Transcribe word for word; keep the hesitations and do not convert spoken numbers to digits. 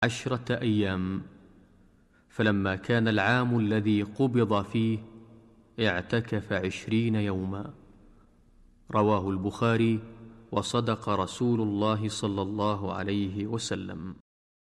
عشرة أيام. فلما كان العام الذي قبض فيه اعتكف عشرين يوما. رواه البخاري. وصدق رسول الله صلى الله عليه وسلم.